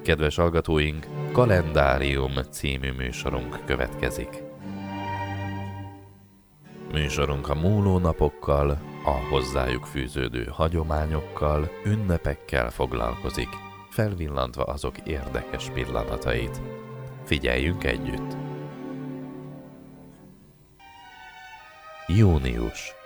Kedves hallgatóink, Kalendárium című műsorunk következik. Műsorunk a múló napokkal, a hozzájuk fűződő hagyományokkal, ünnepekkel foglalkozik, felvillantva azok érdekes pillanatait. Figyeljünk együtt! Június.